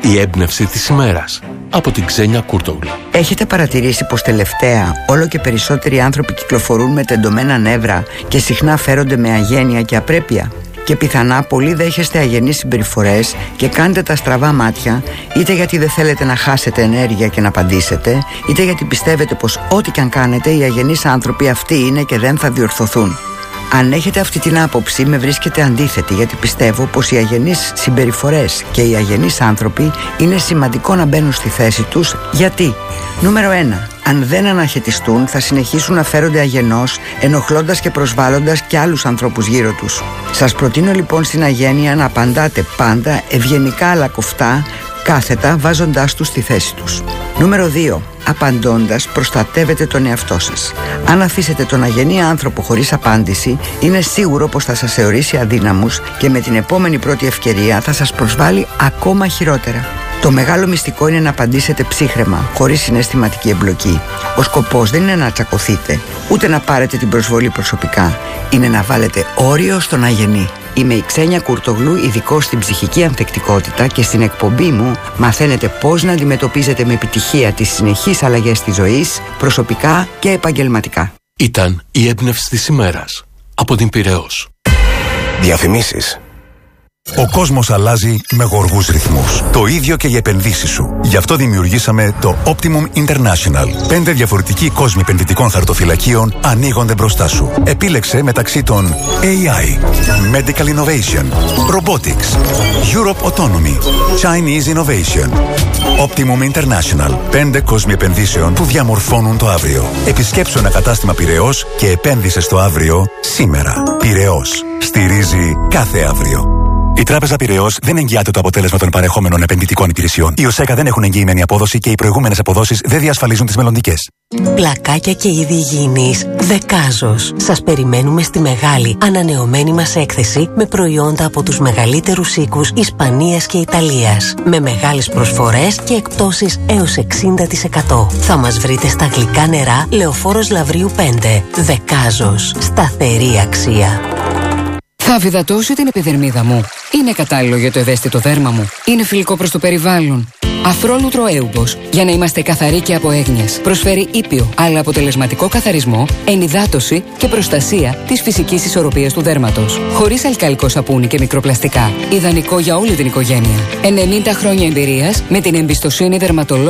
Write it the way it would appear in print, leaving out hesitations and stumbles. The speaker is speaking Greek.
Η έμπνευση της ημέρας από την Ξένια Κούρτογλου. Έχετε παρατηρήσει πως τελευταία όλο και περισσότεροι άνθρωποι κυκλοφορούν με τεντωμένα νεύρα και συχνά φέρονται με αγένεια και απρέπεια? Και πιθανά πολλοί δέχεστε αγενείς συμπεριφορές και κάνετε τα στραβά μάτια, είτε γιατί δεν θέλετε να χάσετε ενέργεια και να απαντήσετε, είτε γιατί πιστεύετε πως ό,τι και αν κάνετε οι αγενείς άνθρωποι αυτοί είναι και δεν θα διορθωθούν. Αν έχετε αυτή την άποψη, με βρίσκετε αντίθετη, γιατί πιστεύω πως οι αγενείς συμπεριφορές και οι αγενείς άνθρωποι είναι σημαντικό να μπαίνουν στη θέση τους. Γιατί? Νούμερο 1. Αν δεν αναχαιτιστούν, θα συνεχίσουν να φέρονται αγενώς, ενοχλώντας και προσβάλλοντας και άλλους ανθρώπους γύρω τους. Σας προτείνω λοιπόν στην αγένεια να απαντάτε πάντα ευγενικά αλλά κοφτά, κάθετα, βάζοντάς τους στη θέση τους. Νούμερο 2. Απαντώντας, προστατεύετε τον εαυτό σας. Αν αφήσετε τον αγενή άνθρωπο χωρίς απάντηση, είναι σίγουρο πως θα σας θεωρήσει αδύναμους και με την επόμενη πρώτη ευκαιρία θα σας προσβάλλει ακόμα χειρότερα. Το μεγάλο μυστικό είναι να απαντήσετε ψύχραιμα, χωρίς συναισθηματική εμπλοκή. Ο σκοπός δεν είναι να τσακωθείτε, ούτε να πάρετε την προσβολή προσωπικά. Είναι να βάλετε όριο στον αγενή. Είμαι η Ξένια Κούρτογλου, ειδικός στην ψυχική ανθεκτικότητα, και στην εκπομπή μου μαθαίνετε πώς να αντιμετωπίζετε με επιτυχία τις συνεχείς αλλαγές της ζωής, προσωπικά και επαγγελματικά. Ήταν η έμπνευση της ημέρας από την Πειραιώς. Διαφημίσεις. Ο κόσμος αλλάζει με γοργούς ρυθμούς. Το ίδιο και οι επενδύσεις σου. Γι' αυτό δημιουργήσαμε το Optimum International. 5 διαφορετικοί κόσμοι επενδυτικών χαρτοφυλακίων ανοίγονται μπροστά σου. Επίλεξε μεταξύ των AI, Medical Innovation, Robotics, Europe Autonomy, Chinese Innovation. Optimum International. 5 κόσμοι επενδύσεων που διαμορφώνουν το αύριο. Επισκέψου ένα κατάστημα Πειραιώς και επένδυσε στο αύριο σήμερα. Πειραιώς. Στηρίζει κάθε αύριο. Η Τράπεζα Πειραιώς δεν εγγυάται το αποτέλεσμα των παρεχόμενων επενδυτικών υπηρεσιών. Οι ΟΣΕΚΑ δεν έχουν εγγυημένη απόδοση και οι προηγούμενες αποδόσεις δεν διασφαλίζουν τις μελλοντικές. Πλακάκια και είδη υγιεινής Δεκάζος. Σας περιμένουμε στη μεγάλη ανανεωμένη μας έκθεση με προϊόντα από τους μεγαλύτερους οίκους Ισπανίας και Ιταλίας. Με μεγάλες προσφορές και εκπτώσεις έως 60%. Θα μας βρείτε στα γλυκά νερά Λεωφόρος Λαυρίου 5. Δεκάζος. Σταθερή αξία. Θα αφυδατώσω την επιδερμίδα μου. Είναι κατάλληλο για το ευαίσθητο δέρμα μου. Είναι φιλικό προς το περιβάλλον. Αφρόλουτρο Έουμπος. Για να είμαστε καθαροί και από έγνοιες. Προσφέρει ήπιο αλλά αποτελεσματικό καθαρισμό, ενυδάτωση και προστασία της φυσικής ισορροπίας του δέρματος. Χωρίς αλκαλικό σαπούνι και μικροπλαστικά. Ιδανικό για όλη την οικογένεια. 90 χρόνια εμπειρίας με την εμπιστοσύνη δερματολόγων